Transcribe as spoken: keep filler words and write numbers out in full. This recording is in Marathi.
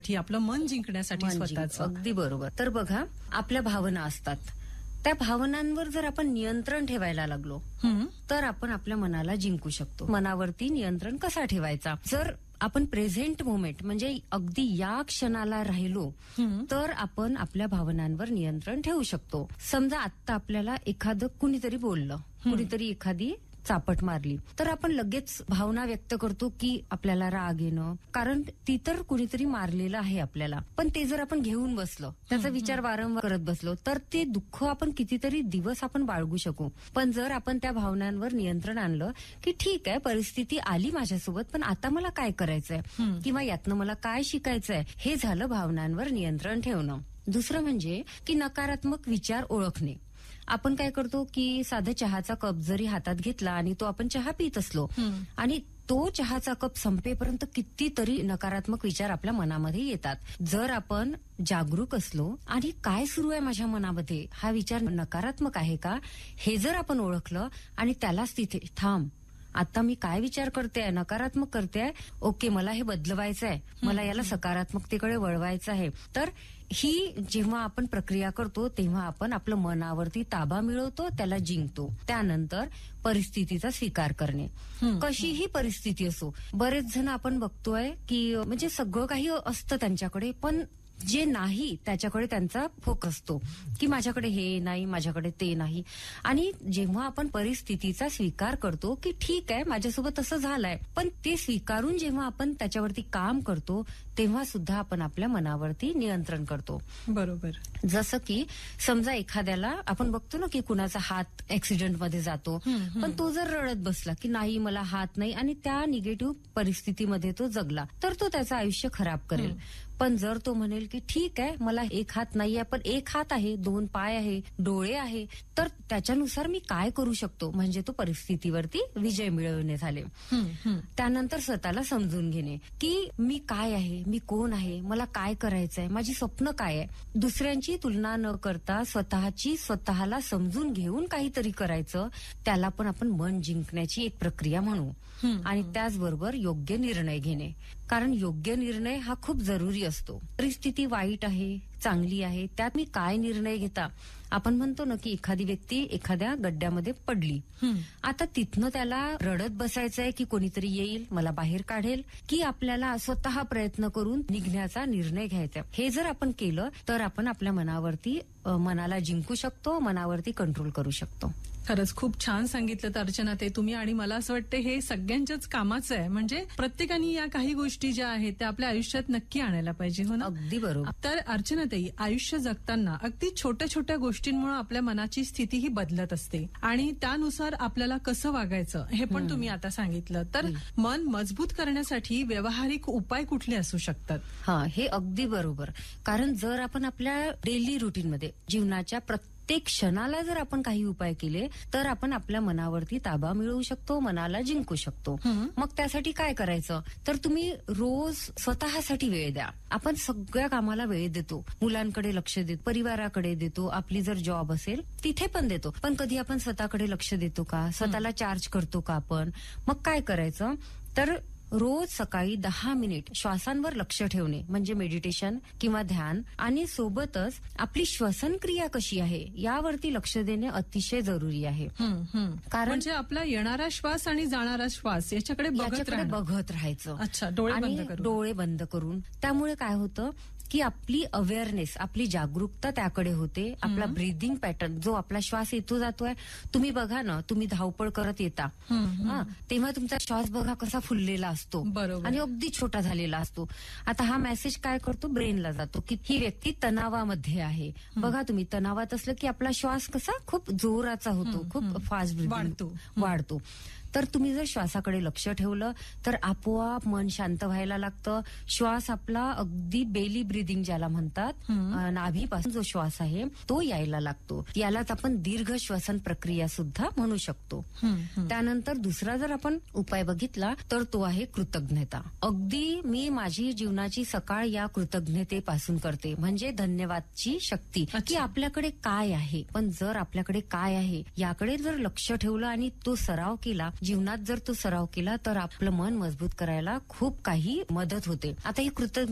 ती आपलं मन जिंकण्यासाठी मन जिंक- स्वतःचं. अगदी बरोबर. तर बघा, आपल्या भावना असतात, त्या भावनांवर जर आपण नियंत्रण ठेवायला लागलो हम्म. तर आपण आपल्या मनाला जिंकू शकतो. मनावरती नियंत्रण कसा ठेवायचा? जर आपण प्रेझेंट मोमेंट म्हणजे अगदी या क्षणाला राहिलो हम्म. तर आपण आपल्या भावनांवर नियंत्रण ठेवू शकतो. समजा आत्ता आपल्याला एखादं कुणीतरी बोललं, कुणीतरी एखादी चापट मारली, तर आपण लगेच भावना व्यक्त करतो की आपल्याला राग येणं, कारण ती तर कुणीतरी मारलेलं आहे आपल्याला. पण ते जर आपण घेऊन बसलो, त्याचा विचार वारंवार करत बसलो, तर ते दुःख आपण कितीतरी दिवस आपण बाळगू शकू. पण जर आपण त्या भावनांवर नियंत्रण आणलं की ठीक आहे, परिस्थिती आली माझ्यासोबत, पण आता मला काय करायचंय किंवा यातनं मला काय शिकायचंय, हे झालं भावनांवर नियंत्रण ठेवणं. दुसरं म्हणजे की नकारात्मक विचार ओळखणे. आपण काय करतो की साधा चहाचा कप जरी हातात घेतला आणि तो आपण चहा पित असलो आणि तो चहाचा कप संपेपर्यंत कितीतरी नकारात्मक विचार आपल्या मनामध्ये येतात. जर आपण जागरूक असलो आणि काय सुरू आहे माझ्या मनामध्ये, हा विचार नकारात्मक आहे का, हे जर आपण ओळखलं आणि त्यालाच तिथे थांब, आता मी काय विचार करते, नकारात्मक करते, ओके मला हे बदलवायचं आहे, मला याला सकारात्मकतेकडे वळवायचं आहे, तर ही जेव्हा आपण प्रक्रिया करतो तेव्हा आपण आपलं मनावरती ताबा मिळवतो, त्याला जिंकतो. त्यानंतर परिस्थितीचा स्वीकार करणे. कशीही परिस्थिती असो, बरेच जण आपण बघतोय की म्हणजे सगळं काही असतं त्यांच्याकडे, पण जे नाही त्याच्याकडे त्यांचा फोकस असतो की माझ्याकडे हे नाही, माझ्याकडे ते नाही. आणि जेव्हा आपण परिस्थितीचा स्वीकार करतो की ठीक आहे माझ्यासोबत असं झालंय, पण ते स्वीकारून जेव्हा आपण त्याच्यावरती काम करतो तेव्हा सुद्धा आपण आपल्या मनावरती नियंत्रण करतो. बरोबर. जसं की समजा एखाद्याला आपण बघतो ना की कुणाचा हात ऍक्सिडेंटमध्ये जातो, पण तो जर रडत बसला की नाही मला हात नाही आणि त्या निगेटिव्ह परिस्थितीमध्ये तो जगला, तर तो त्याचं आयुष्य खराब करेल. पण जर तो म्हणेल की ठीक आहे मला एक हात नाहीये, पण एक हात आहे, दोन पाय आहे, डोळे आहे, तर त्याच्यानुसार मी काय करू शकतो, म्हणजे तो परिस्थितीवरती विजय मिळवणे झाले. त्यानंतर स्वतःला समजून घेणे की मी काय आहे, मी कोण आहे, मला काय करायचंय, माझी स्वप्न काय आहे. दुसऱ्यांची तुलना न करता स्वतःची स्वतःला समजून घेऊन काहीतरी करायचं, त्याला पण आपण मन जिंकण्याची एक प्रक्रिया म्हणू. आणि त्याचबरोबर योग्य निर्णय घेणे, कारण योग्य निर्णय हा खूप जरुरी असतो. परिस्थिती वाईट आहे, चांगली आहे, त्यात मी काय निर्णय घेता. आपण म्हणतो ना की एखादी व्यक्ती एखाद्या गड्ड्यामध्ये पडली, आता तिथनं त्याला रडत बसायचंय की कोणीतरी येईल मला बाहेर काढेल, की आपल्याला स्वतः प्रयत्न करून निघण्याचा निर्णय घ्यायचा. हे जर आपण केलं तर आपण आपल्या मनावरती मनाला जिंकू शकतो, मनावरती कंट्रोल करू शकतो. खरंच खूप छान सांगितलं अर्चना ते तुम्ही. आणि मला असं वाटतं हे सगळ्यांच्याच कामाचं आहे, म्हणजे प्रत्येकाने या काही गोष्टी ज्या आहेत त्या आपल्या आयुष्यात नक्की आणायला पाहिजे. हो ना? अगदी बरोबर. तर अर्चना ताई, आयुष्य जगताना अगदी छोट्या छोट्या गोष्टींमुळे आपल्या मनाची स्थिती ही बदलत असते आणि त्यानुसार आपल्याला कसं वागायचं हे पण तुम्ही आता सांगितलं. तर मन मजबूत करण्यासाठी व्यावहारिक उपाय कुठले असू शकतात? हा, हे अगदी बरोबर. कारण जर आपण आपल्या डेली रुटीनमध्ये जीवनाच्या प्रत्येक क्षणाला जर आपण काही उपाय केले तर आपण आपल्या मनावरती ताबा मिळवू शकतो, मनाला जिंकू शकतो. मग त्यासाठी काय करायचं, तर तुम्ही रोज स्वतःसाठी वेळ द्या. आपण सगळ्या कामाला वेळ देतो, मुलांकडे लक्ष देतो, परिवाराकडे देतो, आपली जर जॉब असेल तिथे पण देतो, पण कधी आपण स्वतःकडे लक्ष देतो का, स्वतःला चार्ज करतो का आपण. मग काय करायचं, तर रोज सकाळी दहा मिनिट श्वासांवर लक्ष ठेवणे म्हणजे मेडिटेशन किंवा ध्यान, आणि सोबतच आपली श्वसन क्रिया कशी आहे यावरती लक्ष देणे अतिशय जरुरी आहे. कारण म्हणजे आपला येणारा श्वास आणि जाणारा श्वास याच्याकडे याच्याकडे बघत राहायचं. अच्छा, डोळे बंद आणि करून. डोळे बंद करून. त्यामुळे काय होतं की आपली अवेअरनेस, आपली जागरूकता त्याकडे होते. आपला ब्रीदिंग पॅटर्न, जो आपला श्वास येतो जातोय, तुम्ही बघा ना, तुम्ही धावपळ करत येता हा तेव्हा तुमचा श्वास बघा कसा फुललेला असतो आणि अगदी छोटा झालेला असतो. आता हा मेसेज काय करतो, ब्रेनला जातो की ही व्यक्ती तणावामध्ये आहे. बघा तुम्ही तणावात असलं की आपला श्वास कसा खूप जोराचा होतो, खूप फास्ट वाढतो वाढतो तर तुम्ही जर श्वासाकडे लक्ष ठेवलं तर आपोआप मन शांत व्हायला लागतं. श्वास आपला अगदी बेली ब्रिदिंग ज्याला म्हणतात, नाभीपासून जो श्वास आहे तो यायला लागतो. यालाच आपण दीर्घ श्वसन प्रक्रिया सुद्धा म्हणू शकतो. त्यानंतर दुसरा जर आपण उपाय बघितला तर तो आहे कृतज्ञता. अगदी मी माझी जीवनाची सकाळ या कृतज्ञतेपासून करते, म्हणजे धन्यवादची शक्ती की आपल्याकडे काय आहे. पण जर आपल्याकडे काय आहे याकडे जर लक्ष ठेवलं आणि तो सराव केला, जीवनात जर तो सराव केला तर आपलं मन मजबूत करायला खूप काही मदत होते. आता ही कृतज्ञ